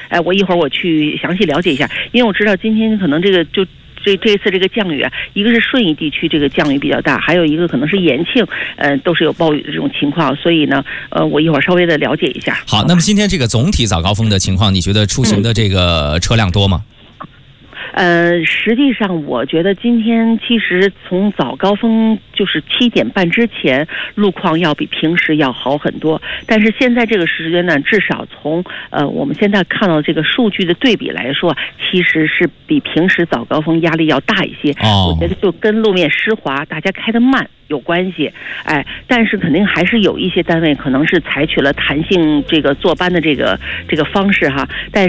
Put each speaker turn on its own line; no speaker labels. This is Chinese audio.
我一会儿我去详细了解一下，因为我知道今天可能这个这一次这个降雨啊，一个是顺义地区这个降雨比较大，还有一个可能是延庆，都是有暴雨的这种情况，所以呢，我一会儿稍微的了解一下。
好，那么今天这个总体早高峰的情况，你觉得出行的这个车辆多吗？
实际上我觉得今天其实从早高峰就是7点半之前，路况要比平时要好很多。但是现在这个时间呢，至少从我们现在看到这个数据的对比来说，其实是比平时早高峰压力要大一些。我觉得就跟路面湿滑，大家开得慢有关系。但是肯定还是有一些单位可能是采取了弹性这个坐班的这个方式哈，但